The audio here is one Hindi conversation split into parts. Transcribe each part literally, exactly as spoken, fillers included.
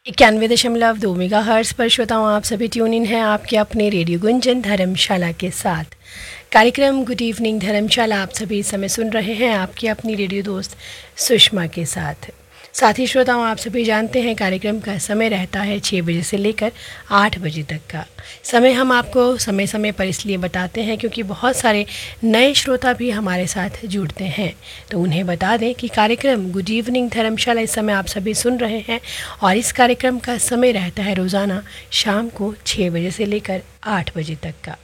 इक्यानवे दशमलव दो मेगा हर्ट्स पर श्रोताओं आप सभी ट्यून इन हैं आपके अपने रेडियो गुंजन धर्मशाला के साथ। कार्यक्रम गुड इवनिंग धर्मशाला आप सभी इस समय सुन रहे हैं आपकी अपनी रेडियो दोस्त सुषमा के साथ। साथ ही श्रोताओं आप सभी जानते हैं कार्यक्रम का समय रहता है छः बजे से लेकर आठ बजे तक का समय। हम आपको समय समय पर इसलिए बताते हैं क्योंकि बहुत सारे नए श्रोता भी हमारे साथ जुड़ते हैं, तो उन्हें बता दें कि कार्यक्रम गुड इवनिंग धर्मशाला इस समय आप सभी सुन रहे हैं और इस कार्यक्रम का समय रहता है रोज़ाना शाम को छः बजे से लेकर आठ बजे तक का।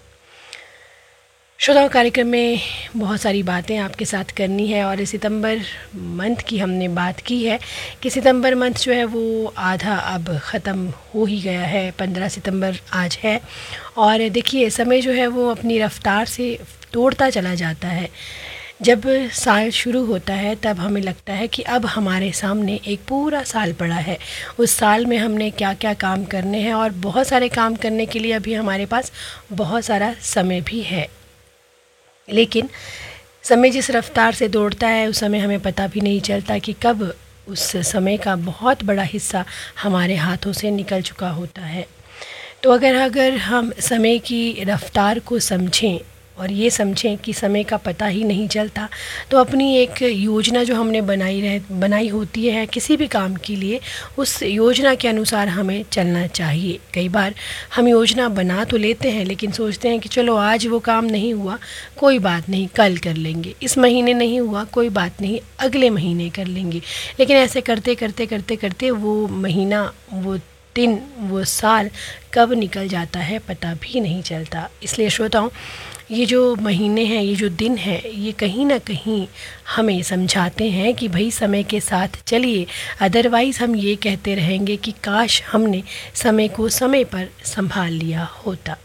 श्रोताओं कार्यक्रम में बहुत सारी बातें आपके साथ करनी है और सितंबर मंथ की हमने बात की है कि सितंबर मंथ जो है वो आधा अब ख़त्म हो ही गया है। पंद्रह सितंबर आज है और देखिए समय जो है वो अपनी रफ्तार से दौड़ता चला जाता है। जब साल शुरू होता है तब हमें लगता है कि अब हमारे सामने एक पूरा साल पड़ा है, उस साल में हमने क्या क्या काम करने हैं और बहुत सारे काम करने के लिए अभी हमारे पास बहुत सारा समय भी है। लेकिन समय जिस रफ्तार से दौड़ता है उस समय हमें पता भी नहीं चलता कि कब उस समय का बहुत बड़ा हिस्सा हमारे हाथों से निकल चुका होता है। तो अगर अगर हम समय की रफ्तार को समझें और ये समझें कि समय का पता ही नहीं चलता, तो अपनी एक योजना जो हमने बनाई रह बनाई होती है किसी भी काम के लिए, उस योजना के अनुसार हमें चलना चाहिए। कई बार हम योजना बना तो लेते हैं लेकिन सोचते हैं कि चलो आज वो काम नहीं हुआ, कोई बात नहीं, कल कर लेंगे। इस महीने नहीं हुआ, कोई बात नहीं, अगले महीने कर लेंगे। लेकिन ऐसे करते करते करते करते वो महीना, वो दिन, वो साल कब निकल जाता है पता भी नहीं चलता। इसलिए श्रोताओं ये जो महीने हैं, ये जो दिन हैं, ये कहीं ना कहीं हमें समझाते हैं कि भाई समय के साथ चलिए, अदरवाइज़ हम ये कहते रहेंगे कि काश हमने समय को समय पर संभाल लिया होता।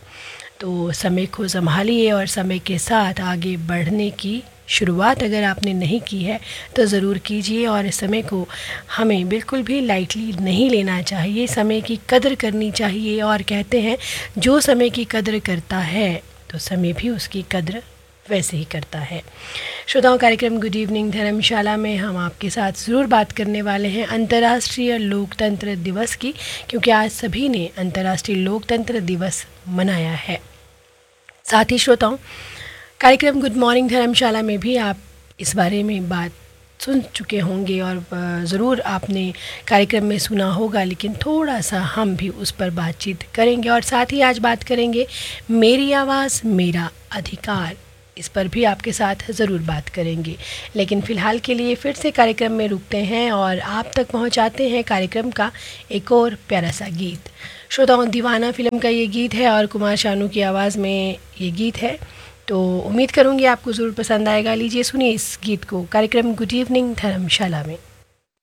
तो समय को संभालिए और समय के साथ आगे बढ़ने की शुरुआत अगर आपने नहीं की है तो ज़रूर कीजिए और समय को हमें बिल्कुल भी लाइटली नहीं लेना चाहिए, समय की कदर करनी चाहिए। और कहते हैं जो समय की कदर करता है तो समय भी उसकी कद्र वैसे ही करता है। श्रोताओं कार्यक्रम गुड इवनिंग धर्मशाला में हम आपके साथ ज़रूर बात करने वाले हैं अंतर्राष्ट्रीय लोकतंत्र दिवस की, क्योंकि आज सभी ने अंतर्राष्ट्रीय लोकतंत्र दिवस मनाया है। साथ ही श्रोताओं कार्यक्रम गुड मॉर्निंग धर्मशाला में भी आप इस बारे में बात सुन चुके होंगे और ज़रूर आपने कार्यक्रम में सुना होगा, लेकिन थोड़ा सा हम भी उस पर बातचीत करेंगे। और साथ ही आज बात करेंगे मेरी आवाज़ मेरा अधिकार, इस पर भी आपके साथ ज़रूर बात करेंगे। लेकिन फ़िलहाल के लिए फिर से कार्यक्रम में रुकते हैं और आप तक पहुंचाते हैं कार्यक्रम का एक और प्यारा सा गीत। श्रोताओं दीवाना फिल्म का ये गीत है और कुमार शानू की आवाज़ में ये गीत है, तो उम्मीद करूंगी आपको ज़रूर पसंद आएगा। लीजिए सुनिए इस गीत को कार्यक्रम गुड इवनिंग धर्मशाला में।